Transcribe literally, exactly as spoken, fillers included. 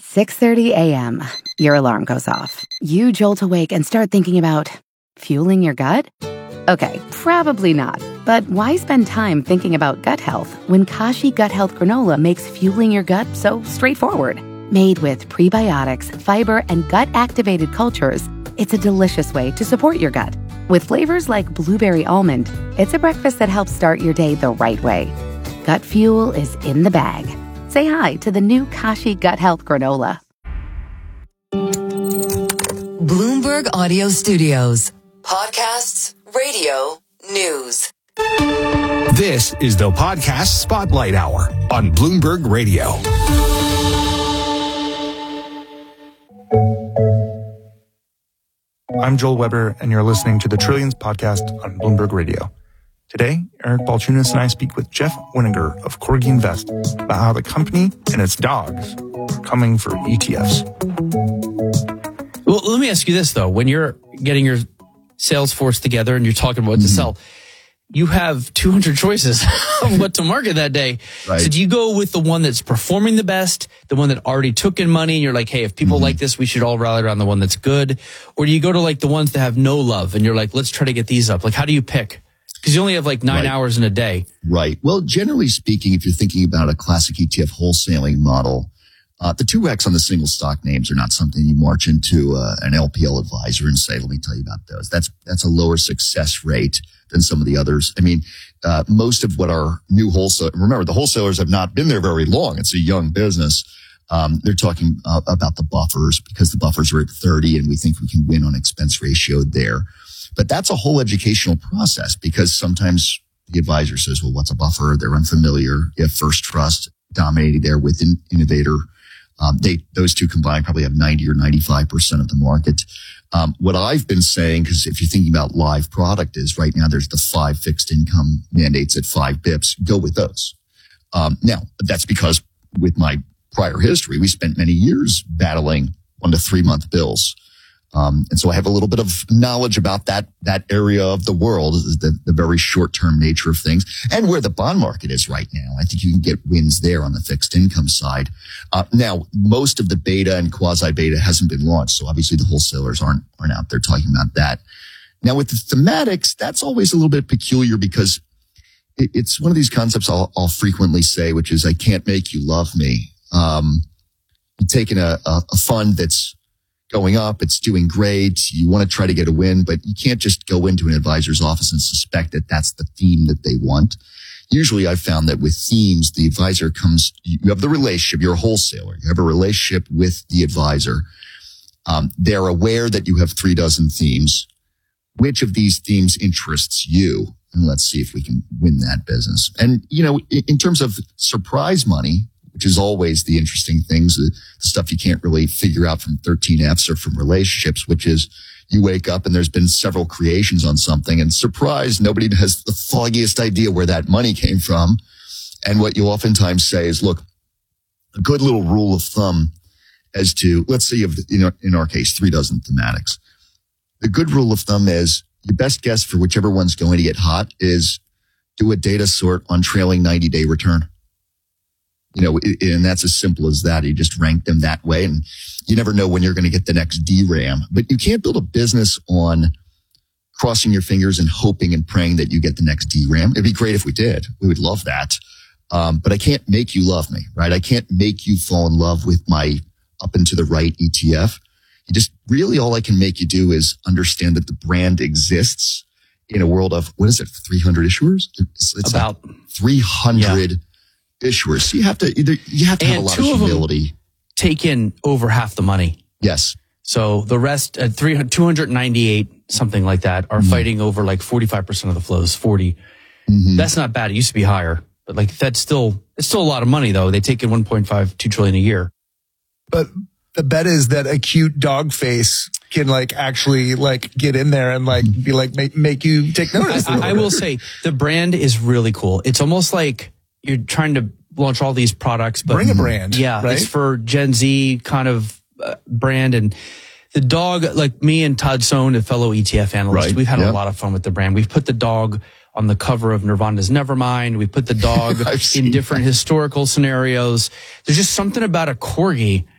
six thirty a.m. Your alarm goes off. You jolt awake and start thinking about fueling your gut? Okay, probably not. But why spend time thinking about gut health when Kashi Gut Health Granola makes fueling your gut so straightforward? Made with prebiotics, fiber, and gut-activated cultures, it's a delicious way to support your gut. With flavors like blueberry almond, it's a breakfast that helps start your day the right way. Gut fuel is in the bag. Say hi to the new Kashi Gut Health Granola. Bloomberg Audio Studios. Podcasts, radio, news. This is the Podcast Spotlight Hour on Bloomberg Radio. I'm Joel Weber, and you're listening to the Trillions Podcast on Bloomberg Radio. Today, Eric Balchunas and I speak with Jeff Winninger of Corgi Invest about how the company and its dogs are coming for E T Fs. Well, let me ask you this, though. When you're getting your sales force together and you're talking about what mm-hmm. to sell, you have two hundred choices of what to market that day. Right. So do you go with the one that's performing the best, the one that already took in money, and you're like, hey, if people mm-hmm. like this, we should all rally around the one that's good? Or do you go to like the ones that have no love and you're like, let's try to get these up? Like, how do you pick? Because you only have like nine right. hours in a day. Right. Well, generally speaking, if you're thinking about a classic E T F wholesaling model, uh, the two X on the single stock names are not something you march into uh, an L P L advisor and say, let me tell you about those. That's, that's a lower success rate than some of the others. I mean, uh, most of what our new wholesale, remember, the wholesalers have not been there very long. It's a young business. Um, they're talking uh, about the buffers because the buffers are at thirty and we think we can win on expense ratio there. But that's a whole educational process because sometimes the advisor says, well, what's a buffer? They're unfamiliar. You have First Trust dominating there with in- Innovator. Um, they, those two combined probably have ninety or ninety-five percent of the market. Um, what I've been saying, because if you're thinking about live product is right now, there's the five fixed income mandates at five bips. Go with those. Um, now that's because with my prior history, we spent many years battling one to three month bills. Um, and so I have a little bit of knowledge about that, that area of the world, the, the very short-term nature of things and where the bond market is right now. I think you can get wins there on the fixed income side. Uh, now, most of the beta and quasi-beta hasn't been launched. So obviously the wholesalers aren't, aren't out there talking about that. Now with the thematics, that's always a little bit peculiar because it, it's one of these concepts I'll, I'll frequently say, which is I can't make you love me. Um, I'm taking a, a, a fund that's going up, it's doing great. You want to try to get a win, but you can't just go into an advisor's office and suspect that that's the theme that they want. Usually I've found that with themes, the advisor comes, you have the relationship, you're a wholesaler, you have a relationship with the advisor. Um, they're aware that you have three dozen themes. Which of these themes interests you? And let's see if we can win that business. And, you know, in, in terms of surprise money, which is always the interesting things, the, the stuff you can't really figure out from thirteen Fs or from relationships, which is you wake up and there's been several creations on something and surprise, nobody has the foggiest idea where that money came from. And what you oftentimes say is, look, a good little rule of thumb as to, let's say you have, in our, in our case, three dozen thematics. The good rule of thumb is your best guess for whichever one's going to get hot is do a data sort on trailing ninety day return. You know, and that's as simple as that. You just rank them that way and you never know when you're going to get the next D RAM. But you can't build a business on crossing your fingers and hoping and praying that you get the next D RAM. It'd be great if we did. We would love that. Um, but I can't make you love me, right? I can't make you fall in love with my up and to the right E T F. You just really all I can make you do is understand that the brand exists in a world of, what is it, three hundred issuers? It's, it's about like three hundred. Yeah. Issuers. So you have to either, you have to have and a lot of humility. Of take in over half the money. Yes. So the rest, uh, two hundred ninety-eight, something like that, are mm-hmm. fighting over like forty-five percent of the flows, forty. Mm-hmm. That's not bad. It used to be higher, but like that's still, it's still a lot of money though. They take in one point five, two trillion a year. But the bet is that a cute dog face can like actually like get in there and like be like, make, make you take notice. I, I will say the brand is really cool. It's almost like you're trying to launch all these products, but bring a brand. Yeah. Right? It's for Gen Z kind of uh, brand. And the dog, like me and Todd Sohn, a fellow E T F analyst, right. we've had yep. a lot of fun with the brand. We've put the dog on the cover of Nirvana's Nevermind. We put the dog in different that. historical scenarios. There's just something about a corgi